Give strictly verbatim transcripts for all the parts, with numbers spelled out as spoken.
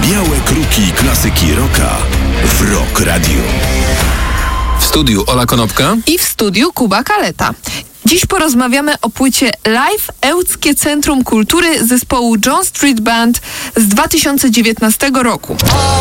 Białe kruki klasyki rocka w Rock Radio. W studiu Ola Konopka i w studiu Kuba Kaleta. Dziś porozmawiamy o płycie Live Ełckie Centrum Kultury zespołu John Street Band z dwa tysiące dziewiętnastego roku.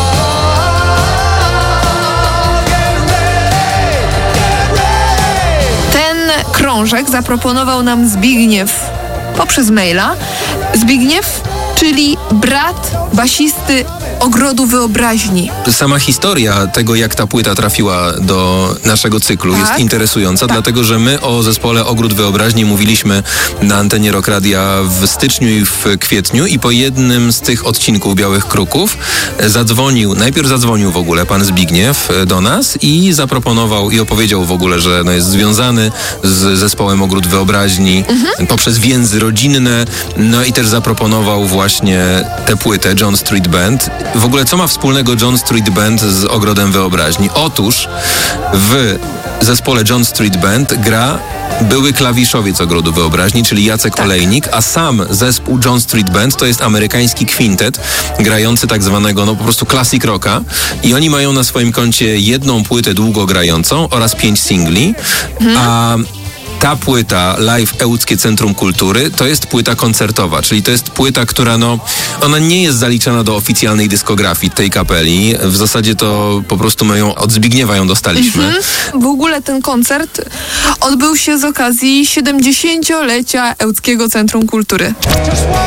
Ten krążek zaproponował nam Zbigniew poprzez maila. Zbigniew, czyli brat basisty Ogrodu Wyobraźni. Sama historia tego, jak ta płyta trafiła do naszego cyklu, tak? jest interesująca, tak. dlatego że my o zespole Ogród Wyobraźni mówiliśmy na antenie Rock Radia w styczniu i w kwietniu i po jednym z tych odcinków Białych Kruków zadzwonił, najpierw zadzwonił w ogóle pan Zbigniew do nas i zaproponował i opowiedział w ogóle, że no jest związany z zespołem Ogród Wyobraźni mhm. poprzez więzy rodzinne, no i też zaproponował właśnie tę płytę John Street Band. W ogóle co ma wspólnego John Street Band z Ogrodem Wyobraźni? Otóż w zespole John Street Band gra były klawiszowiec Ogrodu Wyobraźni, czyli Jacek tak. Olejnik, a sam zespół John Street Band to jest amerykański kwintet grający tak zwanego, no po prostu classic rocka i oni mają na swoim koncie jedną płytę długo grającą oraz pięć singli, hmm. a ta płyta Live Ełckie Centrum Kultury to jest płyta koncertowa, czyli to jest płyta, która no, ona nie jest zaliczana do oficjalnej dyskografii tej kapeli. W zasadzie to po prostu my ją od Zbigniewa ją dostaliśmy. Mm-hmm. W ogóle ten koncert odbył się z okazji siedemdziesięciolecia Ełckiego Centrum Kultury.